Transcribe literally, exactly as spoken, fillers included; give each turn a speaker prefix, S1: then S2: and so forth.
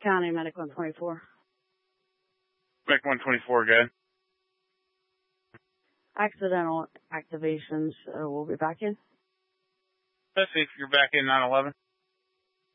S1: County, Medic one twenty-four.
S2: Medic one twenty-four, good.
S1: Accidental activations. Uh, we'll be back in.
S2: Let's see if you're back in nine eleven.